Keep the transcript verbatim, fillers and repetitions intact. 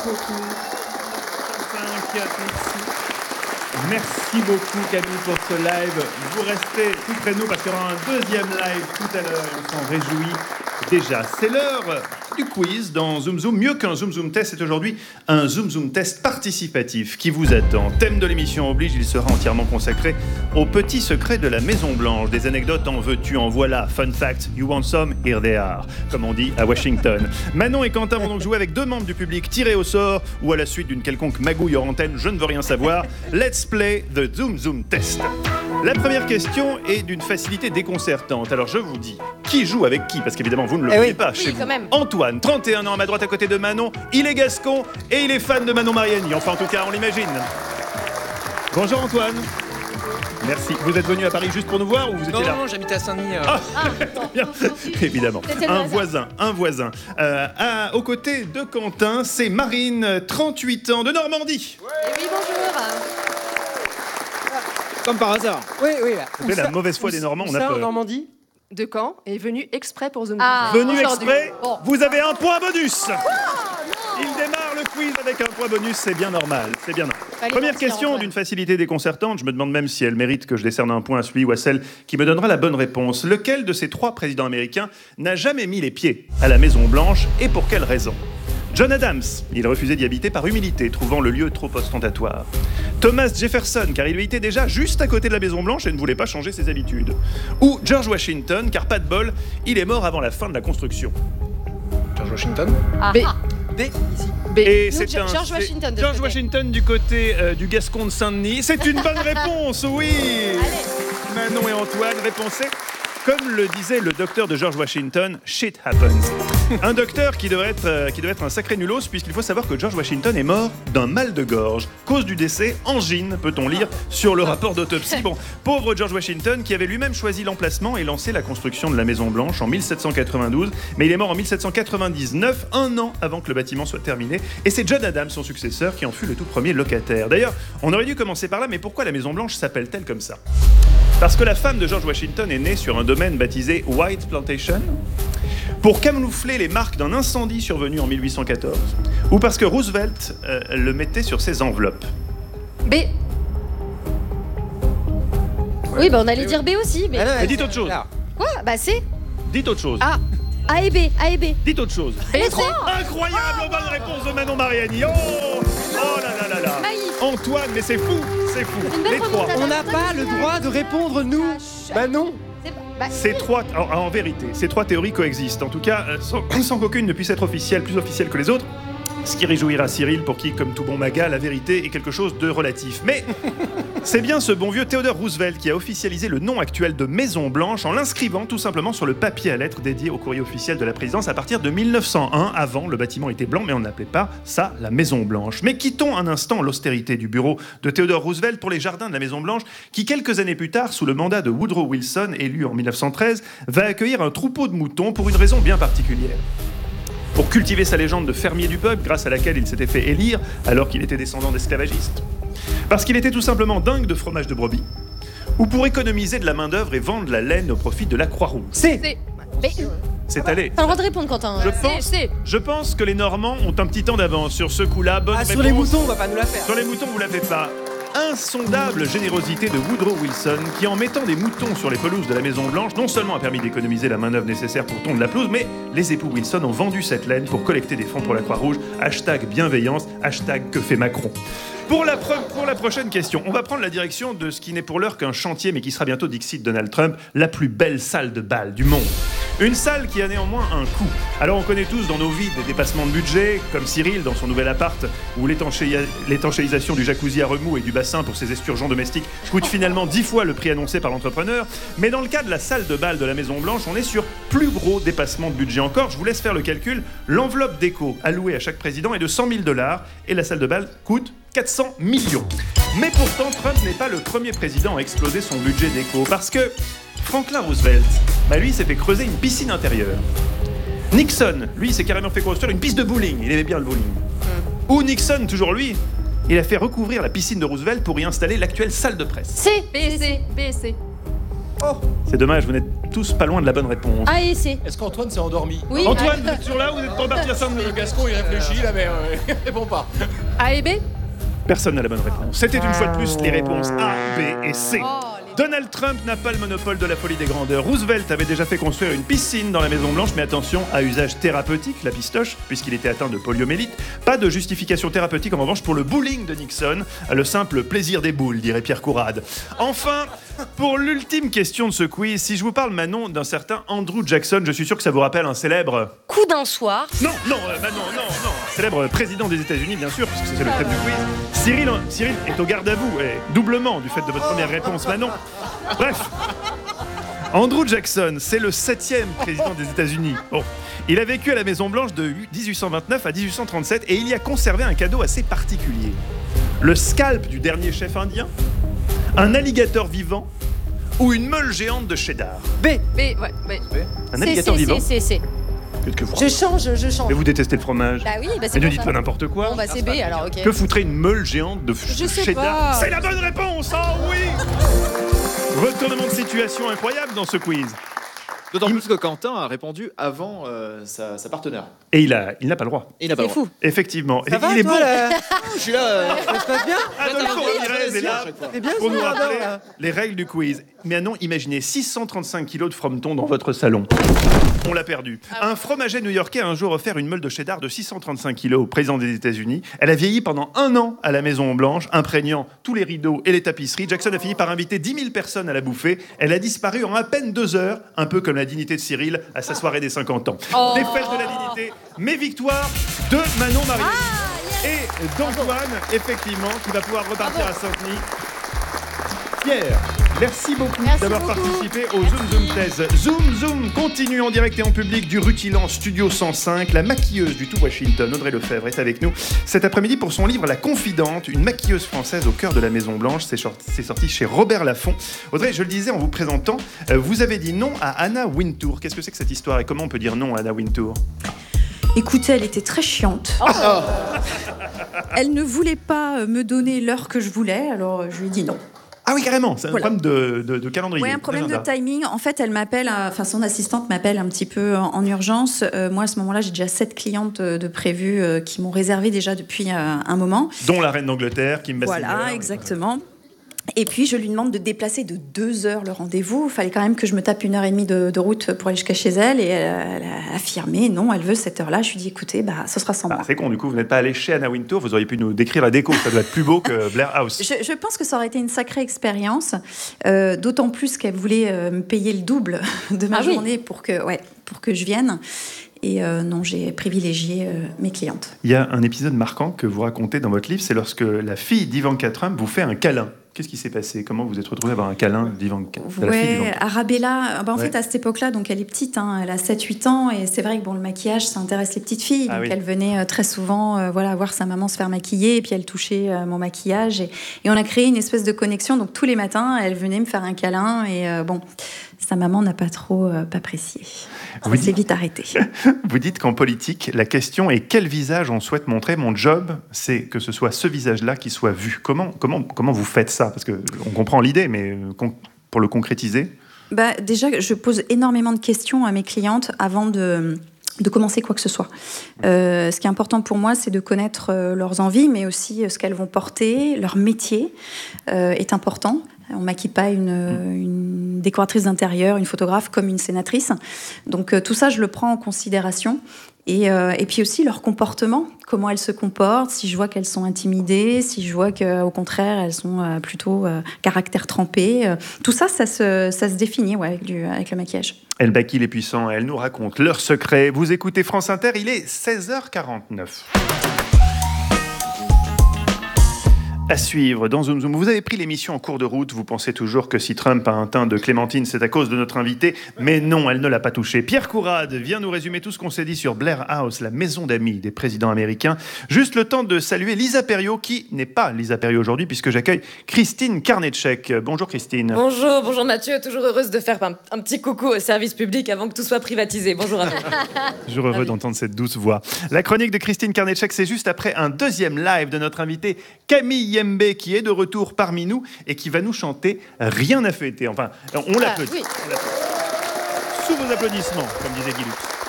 beaucoup. Merci. Merci beaucoup Camille pour ce live. Vous restez tout près de nous parce qu'il y aura un deuxième live tout à l'heure. On s'en réjouit déjà. C'est l'heure du quiz dans Zoom Zoom. Mieux qu'un Zoom Zoom test, c'est aujourd'hui un Zoom Zoom test participatif qui vous attend. Thème de l'émission oblige, il sera entièrement consacré aux petits secrets de la Maison Blanche. Des anecdotes en veux-tu, en voilà. Fun fact, you want some, here they are, comme on dit à Washington. Manon et Quentin vont donc jouer avec deux membres du public tirés au sort ou à la suite d'une quelconque magouille hors antenne, je ne veux rien savoir. Let's play the Zoom Zoom test. La première question est d'une facilité déconcertante. Alors je vous dis, qui joue avec qui? Parce qu'évidemment vous ne le eh voyez oui. pas Oui, chez quand vous. même. Antoine, trente et un ans, à ma droite à côté de Manon. Il est gascon et il est fan de Manon Mariani. Enfin en tout cas on l'imagine. Bonjour Antoine. Merci. Vous êtes venu à Paris juste pour nous voir ou vous étiez Non, là? non, non, j'habite à Saint-Denis. Euh... Ah, Ah, bien, évidemment. C'était le Un hasard. voisin, un voisin. Euh, à, aux côtés de Quentin, c'est Marine, trente-huit ans, de Normandie. Et oui, bonjour. Comme par hasard. Oui, oui. C'était la mauvaise foi des Normands, on a ça, peur. en Normandie? De Caen est venu exprès pour Zoom. Ah. Venu Aujourd'hui. exprès, Bon. vous avez un point bonus. Il démarre le quiz avec un point bonus, c'est bien normal, c'est bien normal. Fallait Première mentir, question Antoine. d'une facilité déconcertante, je me demande même si elle mérite que je décerne un point à celui ou à celle qui me donnera la bonne réponse. Lequel de ces trois présidents américains n'a jamais mis les pieds à la Maison Blanche et pour quelle raison? John Adams, il refusait d'y habiter par humilité, trouvant le lieu trop ostentatoire. Thomas Jefferson, car il habitait déjà juste à côté de la Maison Blanche et ne voulait pas changer ses habitudes. Ou George Washington, car pas de bol, il est mort avant la fin de la construction. George Washington. Ah, B. ah. B, ici. B. Et Nous, c'est Ge- un- George c'est- Washington de ce George côté. Washington du côté euh, du Gascon de Saint-Denis. C'est une bonne réponse, oui. Allez. Manon et Antoine, réponse. Comme le disait le docteur de George Washington, shit happens. Un docteur qui devrait être, euh, qui devait être un sacré nulos, puisqu'il faut savoir que George Washington est mort d'un mal de gorge. Cause du décès, angine, peut-on lire sur le rapport d'autopsie. Bon, pauvre George Washington qui avait lui-même choisi l'emplacement et lancé la construction de la Maison Blanche en mille sept cent quatre-vingt-douze, mais il est mort en mille sept cent quatre-vingt-dix-neuf, un an avant que le bâtiment soit terminé. Et c'est John Adams, son successeur, qui en fut le tout premier locataire. D'ailleurs, on aurait dû commencer par là, mais pourquoi la Maison Blanche s'appelle-t-elle comme ça? Parce que la femme de George Washington est née sur un domaine baptisé White Plantation, pour camoufler les marques d'un incendie survenu en mille huit cent quatorze, ou parce que Roosevelt euh, le mettait sur ses enveloppes. B. Oui, bah on allait dire B aussi, mais... Ah non, Mais dites autre chose. là. Quoi? Bah c'est Dites autre chose. A. A et B, A et B. Dites autre chose. Mais c'est... Incroyable bonne réponse de Manon Mariani. Oh, oh là là là là. Maïf. Antoine, mais c'est fou, c'est fou. Une belle Les trois. remontada. On n'a pas le droit de répondre, nous. Bah non. C'est- bah, Ces trois, en, en vérité, ces trois théories coexistent. En tout cas, euh, sans, sans qu'aucune ne puisse être officielle, plus officielle que les autres. Ce qui réjouira Cyril, pour qui, comme tout bon maga, la vérité est quelque chose de relatif. Mais c'est bien ce bon vieux Theodore Roosevelt qui a officialisé le nom actuel de Maison Blanche en l'inscrivant tout simplement sur le papier à lettres dédié au courrier officiel de la présidence à partir de mille neuf cent un. Avant, le bâtiment était blanc, mais on n'appelait pas ça la Maison Blanche. Mais quittons un instant l'austérité du bureau de Theodore Roosevelt pour les jardins de la Maison Blanche, qui quelques années plus tard, sous le mandat de Woodrow Wilson, élu en mille neuf cent treize, va accueillir un troupeau de moutons pour une raison bien particulière. Pour cultiver sa légende de fermier du peuple, grâce à laquelle il s'était fait élire alors qu'il était descendant d'esclavagistes. Parce qu'il était tout simplement dingue de fromage de brebis. Ou pour économiser de la main-d'œuvre et vendre la laine au profit de la Croix-Rouge. C. C. mais... C'est allé. T'as le droit de répondre, Quentin. Je hein. pense, C. je pense que les Normands ont un petit temps d'avance sur ce coup-là. Bonne Ah, réponse. sur les moutons, on va pas nous la faire. Sur les moutons, vous l'avez pas. Insondable générosité de Woodrow Wilson qui, en mettant des moutons sur les pelouses de la Maison Blanche, non seulement a permis d'économiser la main-d'œuvre nécessaire pour tondre la pelouse, mais les époux Wilson ont vendu cette laine pour collecter des fonds pour la Croix-Rouge. Hashtag bienveillance, hashtag que fait Macron. Pour la, pre- pour la prochaine question, on va prendre la direction de ce qui n'est pour l'heure qu'un chantier, mais qui sera bientôt, dixit Donald Trump, la plus belle salle de bal du monde. Une salle qui a néanmoins un coût. Alors on connaît tous dans nos vies des dépassements de budget, comme Cyril dans son nouvel appart, où l'étanchéia- l'étanchéisation du jacuzzi à remous et du bassin pour ses esturgeons domestiques coûte finalement dix fois le prix annoncé par l'entrepreneur. Mais dans le cas de la salle de bal de la Maison Blanche, on est sur plus gros dépassement de budget encore. Je vous laisse faire le calcul. L'enveloppe déco allouée à chaque président est de cent mille dollars et la salle de bal coûte quatre cents millions. Mais pourtant, Trump n'est pas le premier président à exploser son budget déco, parce que Franklin Roosevelt, bah lui, s'est fait creuser une piscine intérieure. Nixon, lui, s'est carrément fait construire une piste de bowling. Il aimait bien le bowling. Mm. Ou Nixon, toujours lui, il a fait recouvrir la piscine de Roosevelt pour y installer l'actuelle salle de presse. C. B, C. B, C. Oh. C'est dommage, vous n'êtes tous pas loin de la bonne réponse. A et C. Est-ce qu'Antoine s'est endormi? Oui. Antoine, vous êtes toujours là ou vous êtes pas parti à saint Le Gascon, il réfléchit là, mais euh, il répond pas. A et B. Personne n'a la bonne réponse. C'était une fois de plus les réponses A, B et C. Oh, Donald Trump n'a pas le monopole de la folie des grandeurs. Roosevelt avait déjà fait construire une piscine dans la Maison Blanche, mais attention, à usage thérapeutique, la pistoche, puisqu'il était atteint de poliomyélite. Pas de justification thérapeutique en revanche pour le bowling de Nixon, le simple plaisir des boules, dirait Pierre Courade. Enfin, pour l'ultime question de ce quiz, si je vous parle Manon d'un certain Andrew Jackson, je suis sûr que ça vous rappelle un célèbre... Coup d'un soir. Non, non, euh, Manon, non, non, un célèbre président des États-Unis, bien sûr, puisque c'est le thème du quiz. Cyril, Cyril est au garde à vous, et doublement du fait de votre première réponse, Manon. Bref, Andrew Jackson, c'est le septième président des États-Unis. Bon, il a vécu à la Maison-Blanche de dix-huit cent vingt-neuf à dix-huit cent trente-sept et il y a conservé un cadeau assez particulier. Le scalp du dernier chef indien, un alligator vivant ou une meule géante de cheddar. B. B, ouais, B. Un C, alligator C, vivant. C, C, C. Qu'est-ce que vous Je change, je change. Mais vous détestez le fromage. Bah oui, bah Mais c'est ne pour dites ça. pas n'importe quoi. Bon bah c'est B alors, ok. Que foutrait une meule géante de Je sais cheddar? pas. C'est la bonne réponse, oh oui. Retournement de situation incroyable dans ce quiz. D'autant plus que Quentin a répondu avant euh, sa, sa partenaire. Et il, a, il n'a pas le droit. Et il n'a pas C'est le droit. fou. Effectivement. Ça Et va, il est toi, bon. là Je suis là. euh, Ça se passe bien? Adolfo Ramirez est là C'est bien pour ce nous radar, rappeler là. les règles du quiz. Mais non, imaginez six cent trente-cinq kilos de frometon dans votre salon. On l'a perdu. Un fromager new-yorkais a un jour offert une meule de cheddar de six cent trente-cinq kilos au président des États-Unis. Elle a vieilli pendant un an à la Maison Blanche, imprégnant tous les rideaux et les tapisseries. Jackson a fini par inviter dix mille personnes à la bouffer. Elle a disparu en à peine deux heures, un peu comme la dignité de Cyril à sa soirée des cinquante ans. Oh. Défaite de la dignité, mais victoire de Manon Marie. Ah, yes. Et d'Antoine, effectivement, qui va pouvoir repartir à Saint-Denis. Pierre, merci beaucoup Merci d'avoir beaucoup. participé au Zoom Zoom Thèse. Zoom Zoom continue en direct et en public du Rutilant Studio cent cinq. La maquilleuse du tout Washington, Audrey Lefebvre, est avec nous cet après-midi pour son livre La Confidente, une maquilleuse française au cœur de la Maison Blanche. C'est sorti, c'est sorti chez Robert Laffont. Audrey, je le disais en vous présentant, euh, vous avez dit non à Anna Wintour. Qu'est-ce que c'est que cette histoire et comment on peut dire non à Anna Wintour? Écoutez, elle était très chiante. Oh. Elle ne voulait pas me donner l'heure que je voulais, alors je lui ai dit non. Ah oui, carrément, c'est un Voilà. problème de, de, de calendrier. Oui, un problème de d'agenda. timing. En fait, elle m'appelle, euh, enfin son assistante m'appelle un petit peu en, en urgence. Euh, moi, à ce moment-là, j'ai déjà sept clientes euh, de prévues euh, qui m'ont réservé déjà depuis euh, un moment. Dont la reine d'Angleterre, Kim Basinger. Voilà, exactement. Et puis, je lui demande de déplacer de deux heures le rendez-vous. Il fallait quand même que je me tape une heure et demie de, de route pour aller jusqu'à chez elle. Et elle, elle a affirmé, non, elle veut cette heure-là. Je lui ai dit, écoutez, bah, ce sera sans Ah, moi. c'est con, du coup, vous n'êtes pas allé chez Anna Wintour, vous auriez pu nous décrire la déco, ça doit être plus beau que Blair House. Je, je pense que ça aurait été une sacrée expérience, euh, d'autant plus qu'elle voulait euh, me payer le double de ma Ah oui. journée pour que, ouais, pour que je vienne. Et euh, non, j'ai privilégié euh, mes clientes. Il y a un épisode marquant que vous racontez dans votre livre, c'est lorsque la fille d'Ivanka Trump vous fait un câlin. Qu'est-ce qui s'est passé? Comment vous êtes retrouvée à avoir un câlin d'Ivanka, de la fille Ouais, d'Ivanka? Arabella, bah, en Ouais. fait, à cette époque-là, donc elle est petite, hein, elle a sept huit ans, et c'est vrai que bon, le maquillage, ça intéresse les petites filles. Ah Donc oui. elle venait euh, très souvent euh, voilà, voir sa maman se faire maquiller, et puis elle touchait euh, mon maquillage. Et, et on a créé une espèce de connexion. Donc tous les matins, elle venait me faire un câlin, et euh, bon, sa maman n'a pas trop euh, pas apprécié. Ça Oui. s'est vite arrêté. Vous dites qu'en politique, la question est quel visage on souhaite montrer. Mon job, c'est que ce soit ce visage-là qui soit vu. Comment, comment, comment vous faites ça? Parce qu'on comprend l'idée, mais euh, con- pour le concrétiser. Bah, déjà, je pose énormément de questions à mes clientes avant de, de commencer quoi que ce soit. Euh, ce qui est important pour moi, c'est de connaître euh, leurs envies, mais aussi euh, ce qu'elles vont porter. Leur métier euh, est important. On ne maquille pas une, une décoratrice d'intérieur, une photographe comme une sénatrice. Donc euh, tout ça, je le prends en considération. Et, euh, et puis aussi leur comportement, comment elles se comportent, si je vois qu'elles sont intimidées, si je vois qu'au contraire, elles sont euh, plutôt euh, caractère trempé. Euh, tout ça, ça se, ça se définit ouais, avec, du, avec le maquillage. Elle maquille les puissants, elle nous raconte leurs secrets. Vous écoutez France Inter, il est seize heures quarante-neuf. À suivre dans Zoom Zoom. Vous avez pris l'émission en cours de route. Vous pensez toujours que si Trump a un teint de Clémentine, c'est à cause de notre invité. Mais non, elle ne l'a pas touché. Pierre Courade vient nous résumer tout ce qu'on s'est dit sur Blair House, la maison d'amis des présidents américains. Juste le temps de saluer Lisa Perriot, qui n'est pas Lisa Perriot aujourd'hui, puisque j'accueille Christine Karnetchek. Bonjour Christine. Bonjour, bonjour Mathieu, toujours heureuse de faire un, un petit coucou au service public avant que tout soit privatisé. Bonjour à vous. Toujours heureux d'entendre cette douce voix. La chronique de Christine Karnetchek, c'est juste après un deuxième live de notre invité Camille Yembe qui est de retour parmi nous et qui va nous chanter Rien n'a fêté. Enfin, on l'applaudit. oui. On l'applaudit. Sous vos applaudissements, comme disait Guy Lux.